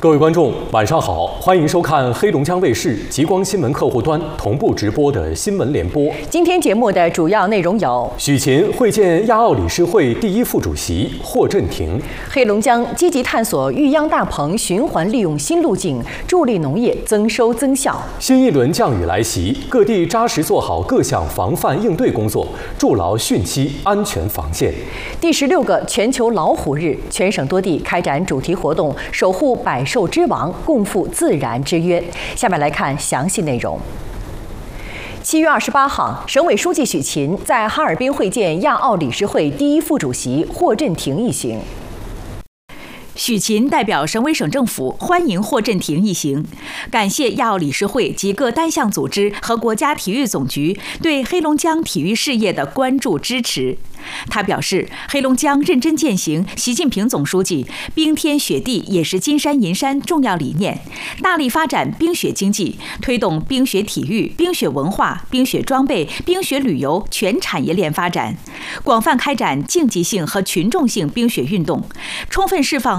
各位观众，晚上好，欢迎收看黑龙江卫视极光新闻客户端同步直播的新闻联播。 今天节目的主要内容有： 许勤会见亚奥理事会第一副主席霍震霆； 黑龙江积极探索育秧大棚循环利用新路径，助力农业增收增效； 新一轮降雨来袭，各地扎实做好各项防范应对工作，筑牢汛期安全防线。 第16个全球老虎日，全省多地开展主题活动，守护百兽之王，共赴自然之约。下面来看详细内容。7月28号，省委书记许勤在哈尔滨会见亚奥理事会第一副主席霍震霆一行。 许勤代表省委省政府欢迎霍震霆一行，感谢亚奥理事会及各单项组织和国家体育总局对黑龙江体育事业的关注支持。他表示，黑龙江认真践行习近平总书记冰天雪地也是金山银山重要理念，大力发展冰雪经济，推动冰雪体育、冰雪文化、冰雪装备、冰雪旅游全产业链发展，广泛开展竞技性和群众性冰雪运动，充分释放